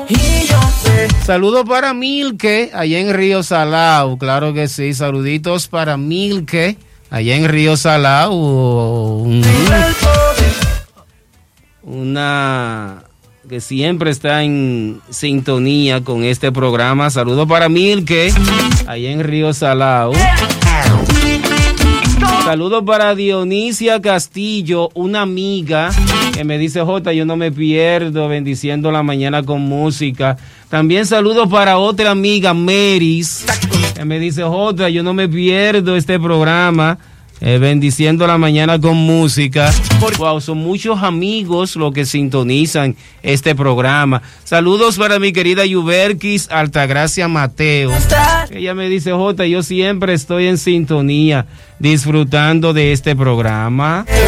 Saludos para Milke, allá en Río Salao. Claro que sí, saluditos para Milke, allá en Río Salao. Una que siempre está en sintonía con este programa. Saludos para Milke, allá en Río Salao. Saludos para Dionisia Castillo, una amiga que me dice, Jota, yo no me pierdo bendiciendo la mañana con música. También saludos para otra amiga, Meris, que me dice, Jota, yo no me pierdo este programa, bendiciendo la mañana con música. Wow, son muchos amigos los que sintonizan este programa. Saludos para mi querida Yuberkis Altagracia Mateo. Ella me dice, Jota, yo siempre estoy en sintonía, disfrutando de este programa.